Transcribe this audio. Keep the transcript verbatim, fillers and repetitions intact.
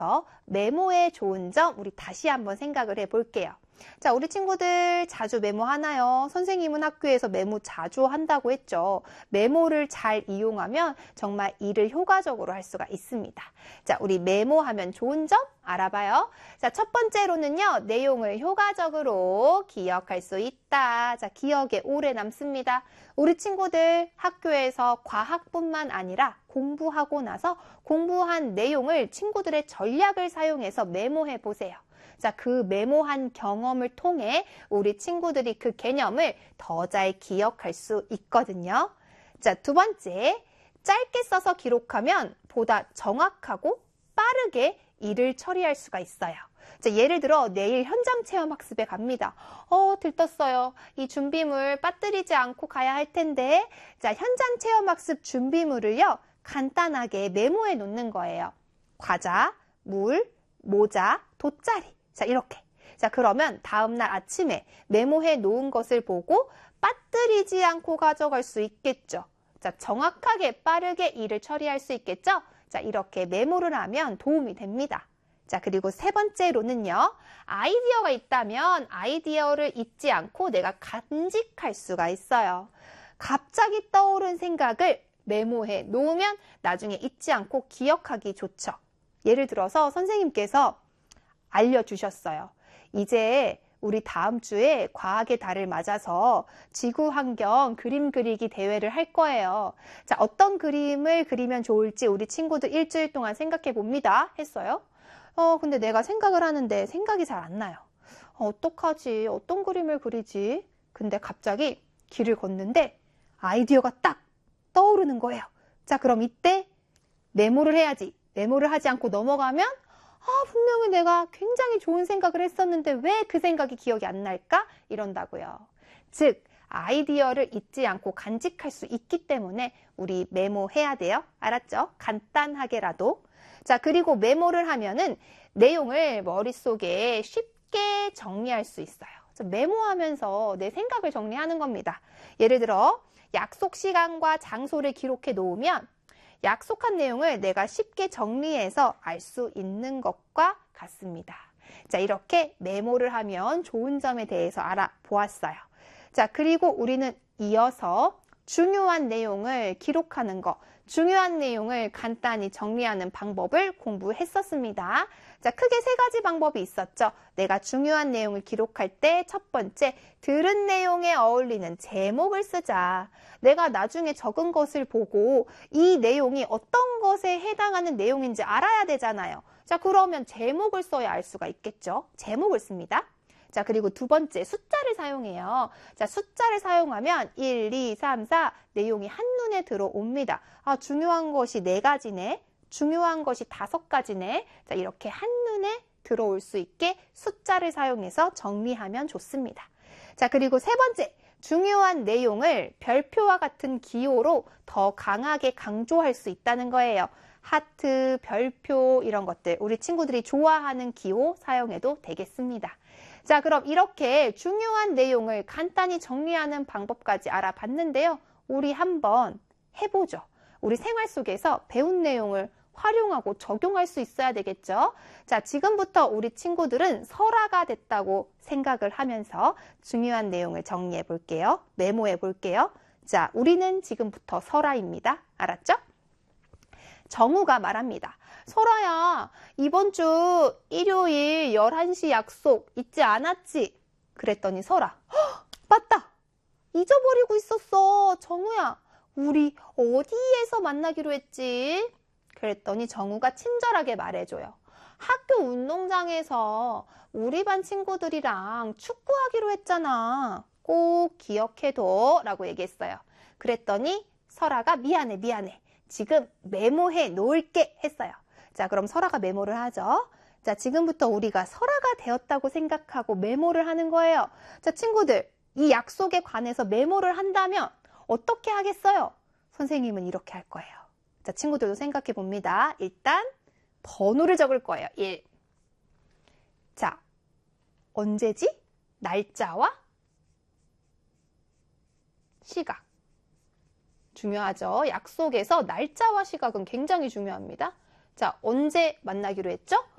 메모의 좋은 점 우리 다시 한번 생각을 해볼게요. 자, 우리 친구들 자주 메모하나요? 선생님은 학교에서 메모 자주 한다고 했죠. 메모를 잘 이용하면 정말 일을 효과적으로 할 수가 있습니다. 자, 우리 메모하면 좋은 점 알아봐요. 자, 첫 번째로는요, 내용을 효과적으로 기억할 수 있다. 자, 기억에 오래 남습니다. 우리 친구들 학교에서 과학뿐만 아니라 공부하고 나서 공부한 내용을 친구들의 전략을 사용해서 메모해 보세요. 자, 그 메모한 경험을 통해 우리 친구들이 그 개념을 더 잘 기억할 수 있거든요. 자, 두 번째, 짧게 써서 기록하면 보다 정확하고 빠르게 일을 처리할 수가 있어요. 자, 예를 들어 내일 현장 체험 학습에 갑니다. 어, 들떴어요. 이 준비물 빠뜨리지 않고 가야 할 텐데. 자, 현장 체험 학습 준비물을요, 간단하게 메모해 놓는 거예요. 과자, 물, 모자, 돗자리. 자, 이렇게. 자, 그러면 다음날 아침에 메모해 놓은 것을 보고 빠뜨리지 않고 가져갈 수 있겠죠. 자, 정확하게 빠르게 일을 처리할 수 있겠죠. 자, 이렇게 메모를 하면 도움이 됩니다. 자, 그리고 세 번째로는요, 아이디어가 있다면 아이디어를 잊지 않고 내가 간직할 수가 있어요. 갑자기 떠오른 생각을 메모해 놓으면 나중에 잊지 않고 기억하기 좋죠. 예를 들어서 선생님께서 알려주셨어요. 이제 우리 다음 주에 과학의 달을 맞아서 지구 환경 그림 그리기 대회를 할 거예요. 자, 어떤 그림을 그리면 좋을지 우리 친구들 일주일 동안 생각해 봅니다. 했어요. 어, 근데 내가 생각을 하는데 생각이 잘 안 나요. 어, 어떡하지? 어떤 그림을 그리지? 근데 갑자기 길을 걷는데 아이디어가 딱 떠오르는 거예요. 자, 그럼 이때 메모를 해야지. 메모를 하지 않고 넘어가면 아, 분명히 내가 굉장히 좋은 생각을 했었는데 왜 그 생각이 기억이 안 날까? 이런다고요. 즉, 아이디어를 잊지 않고 간직할 수 있기 때문에 우리 메모해야 돼요. 알았죠? 간단하게라도. 자, 그리고 메모를 하면은 내용을 머릿속에 쉽게 정리할 수 있어요. 메모하면서 내 생각을 정리하는 겁니다. 예를 들어, 약속 시간과 장소를 기록해 놓으면 약속한 내용을 내가 쉽게 정리해서 알 수 있는 것과 같습니다. 자, 이렇게 메모를 하면 좋은 점에 대해서 알아보았어요. 자, 그리고 우리는 이어서 중요한 내용을 기록하는 거, 중요한 내용을 간단히 정리하는 방법을 공부했었습니다. 자, 크게 세 가지 방법이 있었죠. 내가 중요한 내용을 기록할 때 첫 번째, 들은 내용에 어울리는 제목을 쓰자. 내가 나중에 적은 것을 보고 이 내용이 어떤 것에 해당하는 내용인지 알아야 되잖아요. 자, 그러면 제목을 써야 알 수가 있겠죠. 제목을 씁니다. 자, 그리고 두 번째, 숫자를 사용해요. 자, 숫자를 사용하면 일, 이, 삼, 사 내용이 한눈에 들어옵니다. 아, 중요한 것이 네 가지네. 중요한 것이 다섯 가지네. 자, 이렇게 한눈에 들어올 수 있게 숫자를 사용해서 정리하면 좋습니다. 자, 그리고 세 번째, 중요한 내용을 별표와 같은 기호로 더 강하게 강조할 수 있다는 거예요. 하트, 별표 이런 것들 우리 친구들이 좋아하는 기호 사용해도 되겠습니다. 자, 그럼 이렇게 중요한 내용을 간단히 정리하는 방법까지 알아봤는데요. 우리 한번 해보죠. 우리 생활 속에서 배운 내용을 활용하고 적용할 수 있어야 되겠죠. 자, 지금부터 우리 친구들은 설아가 됐다고 생각을 하면서 중요한 내용을 정리해 볼게요. 메모해 볼게요. 자, 우리는 지금부터 설아입니다. 알았죠? 정우가 말합니다. 설아야, 이번 주 일요일 열한 시 약속 잊지 않았지? 그랬더니 설아, 헉, 맞다! 잊어버리고 있었어. 정우야, 우리 어디에서 만나기로 했지? 그랬더니 정우가 친절하게 말해줘요. 학교 운동장에서 우리 반 친구들이랑 축구하기로 했잖아. 꼭 기억해둬 라고 얘기했어요. 그랬더니 설아가 미안해 미안해. 지금 메모해 놓을게 했어요. 자, 그럼 설아가 메모를 하죠. 자, 지금부터 우리가 설아가 되었다고 생각하고 메모를 하는 거예요. 자, 친구들, 이 약속에 관해서 메모를 한다면 어떻게 하겠어요? 선생님은 이렇게 할 거예요. 자, 친구들도 생각해 봅니다. 일단 번호를 적을 거예요. 일. 자, 언제지? 날짜와 시각. 중요하죠. 약속에서 날짜와 시각은 굉장히 중요합니다. 자, 언제 만나기로 했죠?